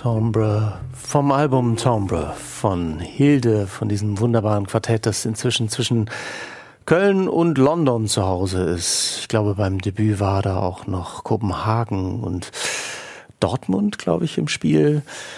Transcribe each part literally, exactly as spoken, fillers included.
Timbre vom Album Timbre von Hilde, von diesem wunderbaren Quartett, das inzwischen zwischen Köln und London zu Hause ist. Ich glaube, beim Debüt war da auch noch Kopenhagen und Dortmund, glaube ich, im Spiel.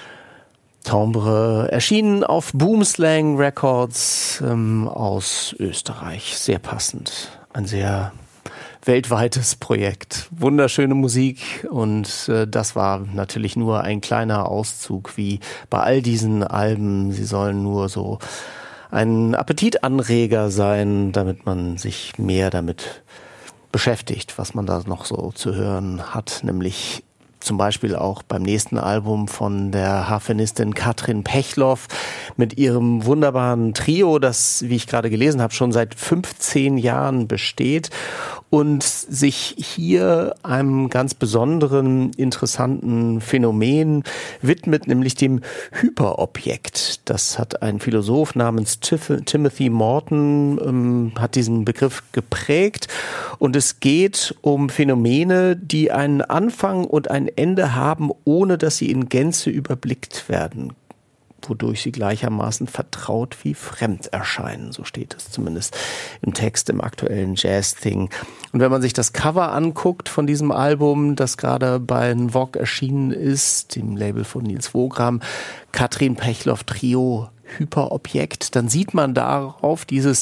Timbre erschienen auf Boomslang Records ähm, aus Österreich. Sehr passend. Ein sehr weltweites Projekt. Wunderschöne Musik und äh, das war natürlich nur ein kleiner Auszug wie bei all diesen Alben. Sie sollen nur so ein Appetitanreger sein, damit man sich mehr damit beschäftigt, was man da noch so zu hören hat, nämlich zum Beispiel auch beim nächsten Album von der Harfenistin Katrin Pechloff mit ihrem wunderbaren Trio, das, wie ich gerade gelesen habe, schon seit fünfzehn Jahren besteht und sich hier einem ganz besonderen, interessanten Phänomen widmet, nämlich dem Hyperobjekt. Das hat ein Philosoph namens Tif- Timothy Morton, ähm, hat diesen Begriff geprägt und es geht um Phänomene, die einen Anfang und ein Ende haben, ohne dass sie in Gänze überblickt werden, wodurch sie gleichermaßen vertraut wie fremd erscheinen. So steht es zumindest im Text im aktuellen Jazz-Thing. Und wenn man sich das Cover anguckt von diesem Album, das gerade bei Vogue erschienen ist, dem Label von Nils Wogram, Katrin Pechloff Trio Hyperobjekt, dann sieht man darauf dieses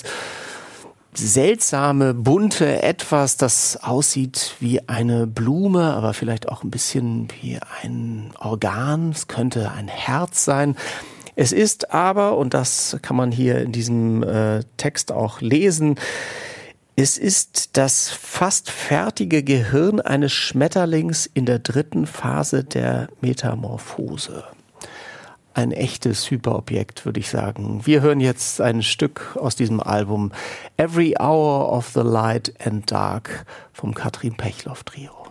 seltsame, bunte Etwas, das aussieht wie eine Blume, aber vielleicht auch ein bisschen wie ein Organ. Es könnte ein Herz sein. Es ist aber, und das kann man hier in diesem äh, Text auch lesen, es ist das fast fertige Gehirn eines Schmetterlings in der dritten Phase der Metamorphose. Ein echtes Hyperobjekt, würde ich sagen. Wir hören jetzt ein Stück aus diesem Album Every Hour of the Light and Dark vom Katrin Pechloff Trio.